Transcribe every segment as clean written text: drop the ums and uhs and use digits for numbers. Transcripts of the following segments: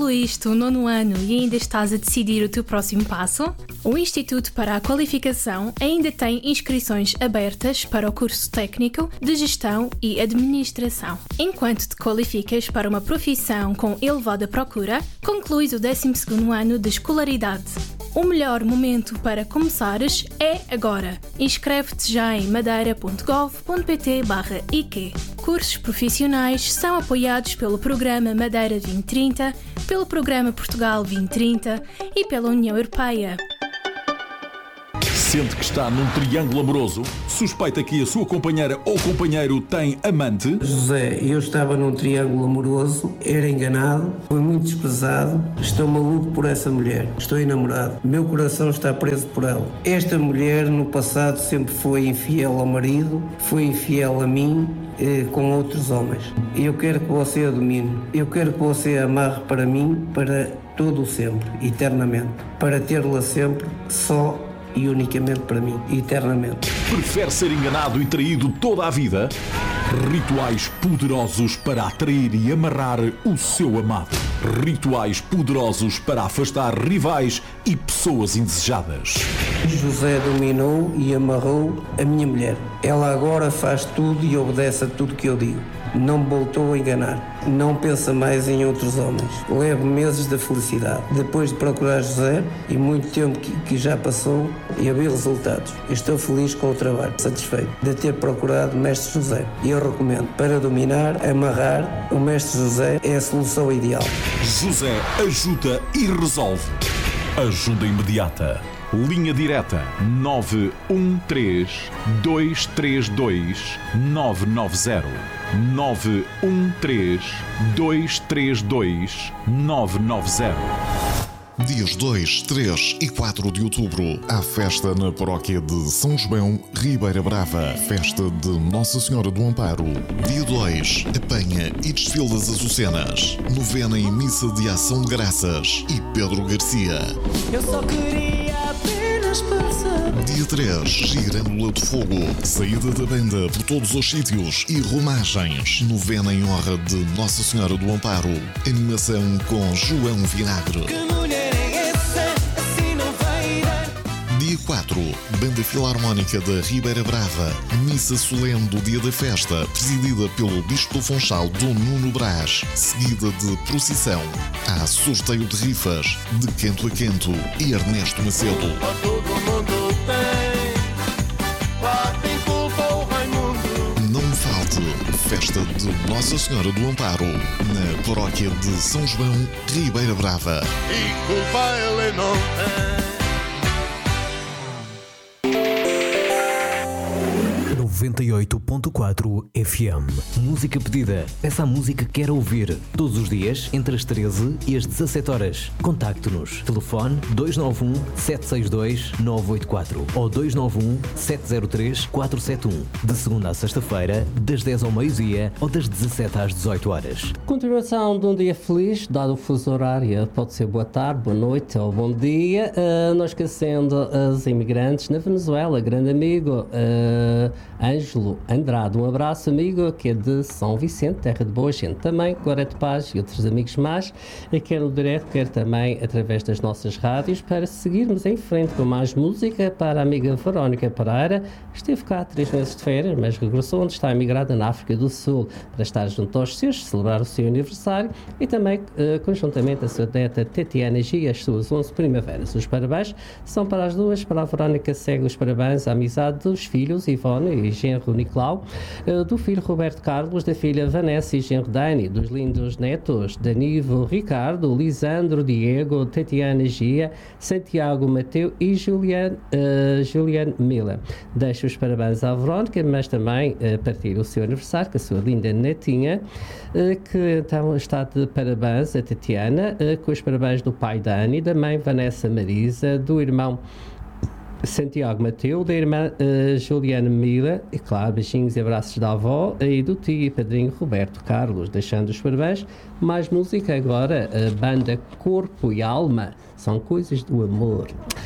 Concluíste o 9º ano e ainda estás a decidir o teu próximo passo? O Instituto para a Qualificação ainda tem inscrições abertas para o curso técnico de Gestão e Administração. Enquanto te qualificas para uma profissão com elevada procura, concluis o 12º ano de escolaridade. O melhor momento para começares é agora. Inscreve-te já em madeira.gov.pt/IQ. Cursos profissionais são apoiados pelo Programa Madeira 2030, pelo Programa Portugal 2030 e pela União Europeia. Sente que está num triângulo amoroso? Suspeita que a sua companheira ou companheiro tem amante? José, eu estava num triângulo amoroso, era enganado, fui muito desprezado, estou maluco por essa mulher, estou enamorado, meu coração está preso por ela. Esta mulher no passado sempre foi infiel ao marido, foi infiel a mim, com outros homens. Eu quero que você a domine, eu quero que você a amarre para mim, para todo o sempre, eternamente, para tê-la sempre só e unicamente para mim, eternamente. Prefere ser enganado e traído toda a vida? Rituais poderosos para atrair e amarrar o seu amado. Rituais poderosos para afastar rivais e pessoas indesejadas. José dominou e amarrou a minha mulher. Ela agora faz tudo e obedece a tudo que eu digo. Não me voltou a enganar. Não pensa mais em outros homens. Levo meses de felicidade. Depois de procurar José, e muito tempo que já passou, e haver resultados. Estou feliz com o trabalho, satisfeito de ter procurado o Mestre José. E eu recomendo, para dominar, amarrar, o Mestre José é a solução ideal. José ajuda e resolve. Ajuda imediata. Linha direta 913 232 990. 913 232 990. Dias 2, 3 e 4 de outubro, há festa na paróquia de São João, Ribeira Brava. Festa de Nossa Senhora do Amparo. Dia 2, apanha e desfile das Açucenas. Novena e missa de ação de graças. E Pedro Garcia. Eu só queria apenas passar. Dia 3, Girândola de Fogo. Saída da banda por todos os sítios e romagens. Novena em honra de Nossa Senhora do Amparo. Animação com João Vinagre. Dia 4, Banda Filarmónica da Ribeira Brava. Missa solene do dia da festa, presidida pelo Bispo do Funchal, Dom Nuno Brás, seguida de procissão. Há sorteio de rifas, de Canto a Canto e Ernesto Macedo. Não falte, festa de Nossa Senhora do Amparo, na paróquia de São João, Ribeira Brava. E culpa ele não tem. 98.4 FM. Música pedida. Peça a música que quer ouvir. Todos os dias, entre as 13 e as 17 horas. Contacte-nos. Telefone 291 762 984 ou 291 703 471. De segunda a sexta-feira, das 10 ao meio-dia ou das 17 às 18 horas. Continuação de um dia feliz, dado o fuso horário. Pode ser boa tarde, boa noite ou bom dia. Não esquecendo os imigrantes na Venezuela. Grande amigo Ângelo Andrade, um abraço amigo que é de São Vicente, terra de boa gente também, Glória de Paz e outros amigos mais, quer no direto, quer também através das nossas rádios, para seguirmos em frente com mais música para a amiga Verónica Pereira. Esteve cá 3 meses de férias, mas regressou, onde está emigrada na África do Sul, para estar junto aos seus, celebrar o seu aniversário e também conjuntamente a sua neta Tatiana G e as suas 11 primaveras. Os parabéns são para as duas. Para a Verónica segue os parabéns à amizade dos filhos Ivone e genro Nicolau, do filho Roberto Carlos, da filha Vanessa e genro Dani, dos lindos netos Danivo Ricardo, Lisandro Diego, Tatiana Gia, Santiago Mateu e Juliane Mila. Deixo os parabéns à Verónica, mas também partilho o seu aniversário com a sua linda netinha, que então está de parabéns a Tatiana, com os parabéns do pai Dani, da mãe Vanessa Marisa, do irmão Santiago Mateu, da irmã Juliana Mila, e claro, beijinhos e abraços da avó, e do tio e padrinho Roberto Carlos, deixando os parabéns. Mais música agora, a banda Corpo e Alma, são coisas do amor.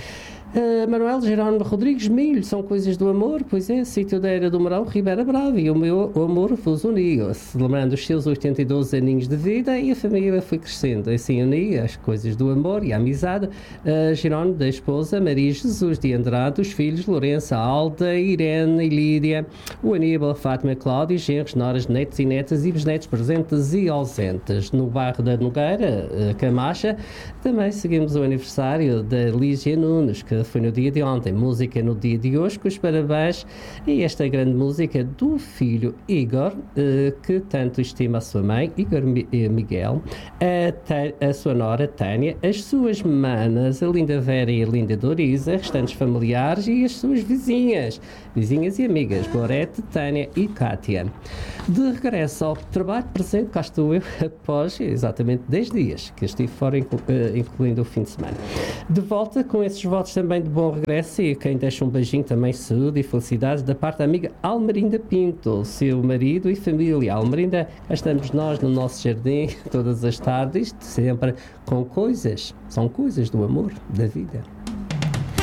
Manuel Jerónimo Rodrigues Milho, são coisas do amor, pois é, sítio da Era do Mourão, Ribeira Brava, e o meu amor vos uniu, celebrando os seus 82 aninhos de vida, e a família foi crescendo, assim unia as coisas do amor e a amizade. Jerónimo da esposa Maria Jesus de Andrade, os filhos Lourença, Alda, Irene e Lídia, o Aníbal, Fátima, Cláudia, genros, noras, netos e netas e bisnetos presentes e ausentes. No bairro da Nogueira, Camacha, também seguimos o aniversário da Lígia Nunes, que foi no dia de ontem. Música no dia de hoje, com os parabéns, e esta grande música do filho Igor, que tanto estima a sua mãe, Igor Miguel, a sua nora Tânia, as suas manas, a linda Vera e a linda Dorisa, restantes familiares e as suas vizinhas e amigas, Gorete, Tânia e Kátia. De regresso ao trabalho presente, cá estou eu, após exatamente 10 dias que estive fora, incluindo o fim de semana. De volta com esses votos também de bom regresso, e quem deixa um beijinho também, saúde e felicidades da parte da amiga Almerinda Pinto, seu marido e família. Almerinda, cá estamos nós no nosso jardim todas as tardes, sempre com coisas, são coisas do amor, da vida.